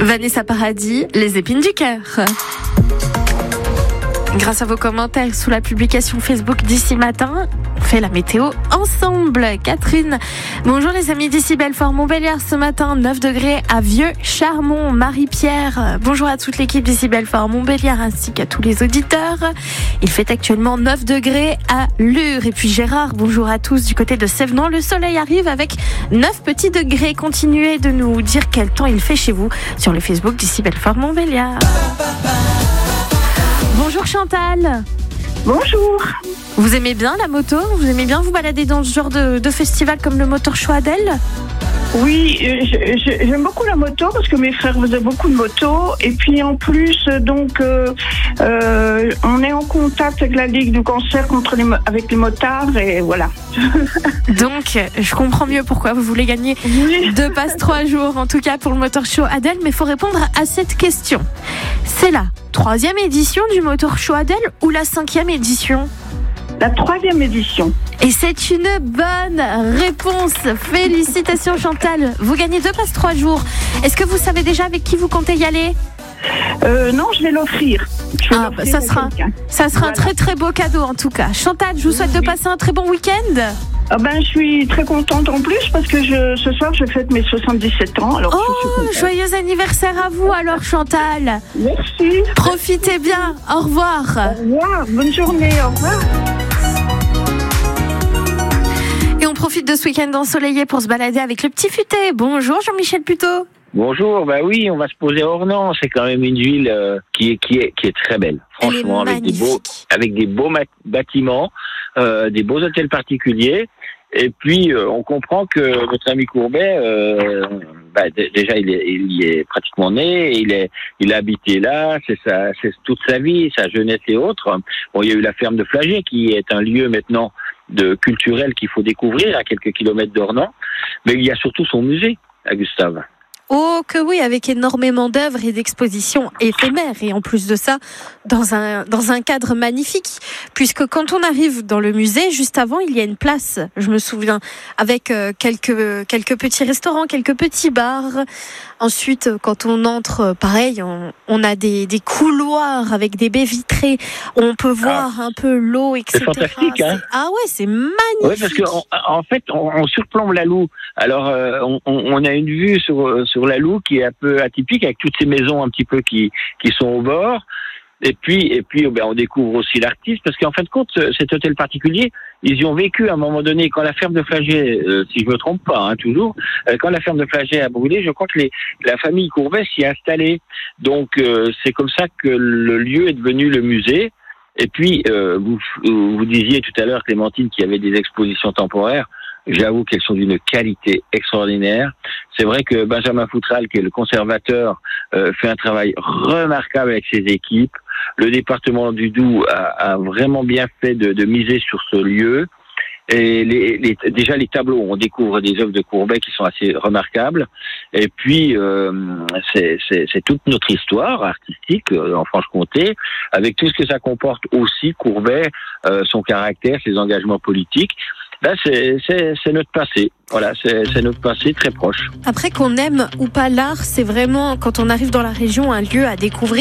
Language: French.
Vanessa Paradis, les épines du cœur. Grâce à vos commentaires sous la publication Facebook d'ici matin, on fait la météo ensemble. Catherine, bonjour les amis d'ici Belfort-Montbéliard ce matin, 9 degrés à Vieux-Charmont. Marie-Pierre, bonjour à toute l'équipe d'ici Belfort-Montbéliard ainsi qu'à tous les auditeurs. Il fait actuellement 9 degrés à Lure. Et puis Gérard, bonjour à tous du côté de Sévenant. Le soleil arrive avec 9 petits degrés. Continuez de nous dire quel temps il fait chez vous sur le Facebook d'ici Belfort-Montbéliard. Bonjour Chantal. Bonjour. Vous aimez bien la moto ? Vous aimez bien vous balader dans ce genre de festival comme le Motor Show Adel ? Oui, j'aime beaucoup la moto parce que mes frères faisaient beaucoup de moto et puis en plus on est en contact avec la Ligue du cancer avec les motards et voilà. Donc je comprends mieux pourquoi vous voulez gagner 2 passes 3 jours en tout cas pour le Motor Show Adel, mais il faut répondre à cette question. C'est la 3e édition du Motor Show Adel ou la 5e édition ? La 3e édition. Et c'est une bonne réponse. Félicitations Chantal. Vous gagnez 2 passes 3 jours. Est-ce que vous savez déjà avec qui vous comptez y aller ? Non, je vais l'offrir. Ça sera voilà. Un très très beau cadeau en tout cas. Chantal, je vous souhaite de passer un très bon week-end. Je suis très contente en plus parce que ce soir je fête mes 77 ans. Alors joyeux anniversaire à vous alors Chantal. Merci. Profitez bien. Au revoir. Au revoir. Bonne journée. Au revoir. Et on profite de ce week-end ensoleillé pour se balader avec le petit futé. Bonjour Jean-Michel Puteaux. Bonjour, oui, on va se poser à Ornans. C'est quand même une ville qui est très belle. Franchement, avec des beaux bâtiments, des beaux hôtels particuliers. Et puis, on comprend que votre ami Courbet, déjà, il est pratiquement né, il a habité là, c'est toute sa vie, sa jeunesse et autres. Bon, il y a eu la ferme de Flagey, qui est un lieu maintenant culturel qu'il faut découvrir à quelques kilomètres d'Ornans. Mais il y a surtout son musée à Gustave. Oh que oui, avec énormément d'œuvres et d'expositions éphémères et en plus de ça, dans un cadre magnifique, puisque quand on arrive dans le musée, juste avant, il y a une place, je me souviens, avec quelques petits restaurants, quelques petits bars. Ensuite, quand on entre, pareil, on a des couloirs avec des baies vitrées, on peut voir un peu l'eau, etc. C'est fantastique, hein. Ah ouais, c'est magnifique. Oui, parce qu'en fait, on surplombe la Loue. Alors, on a une vue sur la Loue qui est un peu atypique, avec toutes ces maisons un petit peu qui sont au bord. Et puis, on découvre aussi l'artiste, parce qu'en fin de compte, cet hôtel particulier, ils y ont vécu à un moment donné, quand la ferme de Flagey, si je me trompe pas, toujours, quand la ferme de Flagey a brûlé, je crois que la famille Courbet s'y est installée. Donc, c'est comme ça que le lieu est devenu le musée. Et puis, vous disiez tout à l'heure, Clémentine, qu'il y avait des expositions temporaires. J'avoue qu'elles sont d'une qualité extraordinaire. C'est vrai que Benjamin Foutral, qui est le conservateur, fait un travail remarquable avec ses équipes. Le département du Doubs a vraiment bien fait de miser sur ce lieu. Et déjà les tableaux, on découvre des œuvres de Courbet qui sont assez remarquables. Et puis c'est toute notre histoire artistique en Franche-Comté, avec tout ce que ça comporte aussi Courbet, son caractère, ses engagements politiques. Là, c'est notre passé. Voilà, c'est notre passé très proche. Après, qu'on aime ou pas l'art, c'est vraiment, quand on arrive dans la région, un lieu à découvrir.